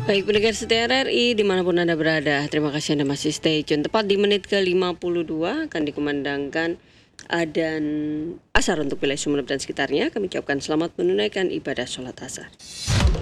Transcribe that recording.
Baik, pendengar setia RRI dimanapun Anda berada, terima kasih Anda masih stay tune. Tepat di menit ke-52 akan dikumandangkan adzan asar untuk wilayah Sumeneb dan sekitarnya. Kami ucapkan selamat menunaikan ibadah sholat asar.